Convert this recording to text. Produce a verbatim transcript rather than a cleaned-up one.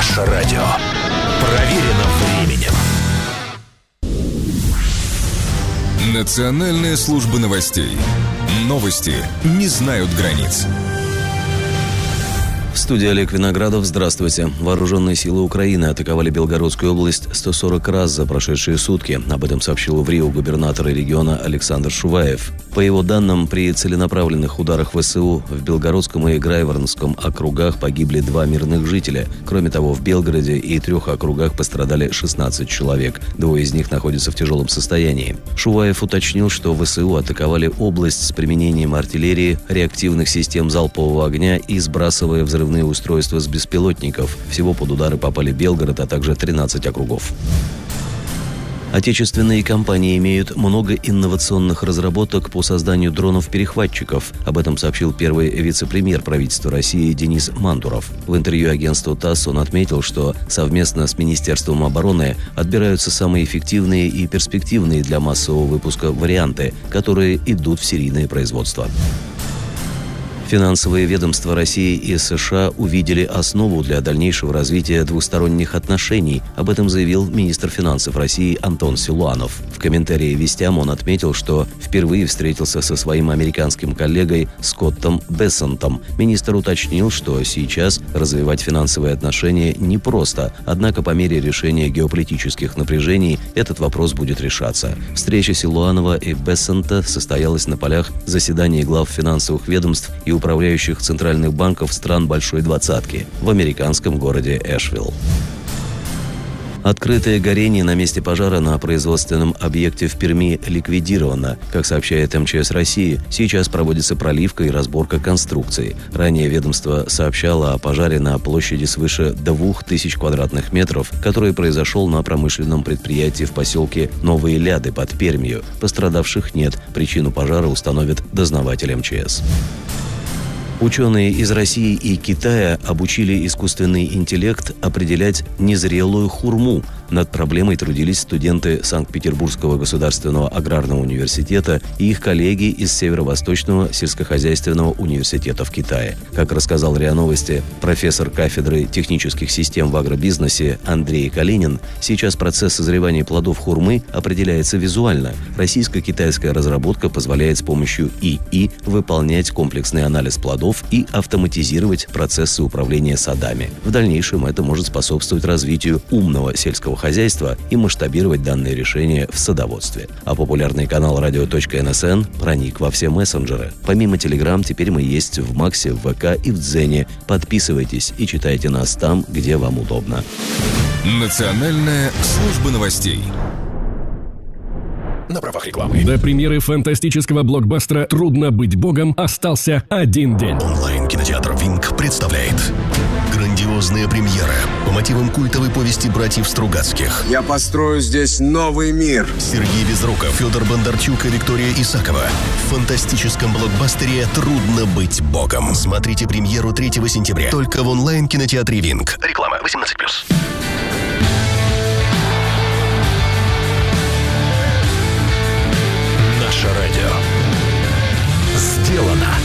Наше радио. Проверено временем. Национальная служба новостей. Новости не знают границ. В студии Олег Виноградов. Здравствуйте. Вооруженные силы Украины атаковали Белгородскую область сто сорок раз за прошедшие сутки. Об этом сообщил в Рио губернатор региона Александр Шуваев. По его данным, при целенаправленных ударах ВСУ в Белгородском и Грайворонском округах погибли два мирных жителя. Кроме того, в Белгороде и трех округах пострадали шестнадцать человек. Двое из них находятся в тяжелом состоянии. Шуваев уточнил, что ВСУ атаковали область с применением артиллерии, реактивных систем залпового огня и сбрасывая взрывные устройства с беспилотников. Всего под удары попали Белгород, а также тринадцать округов. Отечественные компании имеют много инновационных разработок по созданию дронов-перехватчиков. Об этом сообщил первый вице-премьер правительства России Денис Мантуров. В интервью агентству ТАСС он отметил, что совместно с Министерством обороны отбираются самые эффективные и перспективные для массового выпуска варианты, которые идут в серийное производство. Финансовые ведомства России и США увидели основу для дальнейшего развития двусторонних отношений. Об этом заявил министр финансов России Антон Силуанов. В комментарии «Вестям» он отметил, что впервые встретился со своим американским коллегой Скоттом Бессентом. Министр уточнил, что сейчас развивать финансовые отношения непросто, однако по мере решения геополитических напряжений этот вопрос будет решаться. Встреча Силуанова и Бессента состоялась на полях заседаний глав финансовых ведомств и управляющих центральных банков стран Большой Двадцатки в американском городе Эшвилл. Открытое горение на месте пожара на производственном объекте в Перми ликвидировано. Как сообщает эм че эс России, сейчас проводится проливка и разборка конструкций. Ранее ведомство сообщало о пожаре на площади свыше двух тысяч квадратных метров, который произошел на промышленном предприятии в поселке Новые Ляды под Пермью. Пострадавших нет. Причину пожара установит дознаватель эм че эс. Ученые из России и Китая обучили искусственный интеллект определять незрелую хурму. Над проблемой трудились студенты Санкт-Петербургского государственного аграрного университета и их коллеги из Северо-Восточного сельскохозяйственного университета в Китае. Как рассказал РИА Новости профессор кафедры технических систем в агробизнесе Андрей Калинин, сейчас процесс созревания плодов хурмы определяется визуально. Российско-китайская разработка позволяет с помощью ИИ выполнять комплексный анализ плодов и автоматизировать процессы управления садами. В дальнейшем это может способствовать развитию умного сельского хозяйства и масштабировать данные решения в садоводстве. А популярный канал радио точка эн эс эн проник во все мессенджеры. Помимо Telegram, теперь мы есть в Максе, в ВК и в Дзене. Подписывайтесь и читайте нас там, где вам удобно. Национальная служба новостей. На правах рекламы. До премьеры фантастического блокбастера «Трудно быть богом» остался один день. Онлайн-кинотеатр «Винк» представляет грандиозная премьера по мотивам культовой повести братьев Стругацких. Я построю здесь новый мир. Сергей Безруков, Федор Бондарчук и Виктория Исакова. В фантастическом блокбастере «Трудно быть богом». Смотрите премьеру третьего сентября. Только в онлайн-кинотеатре «Винк». Реклама восемнадцать плюс. Наше радио сделано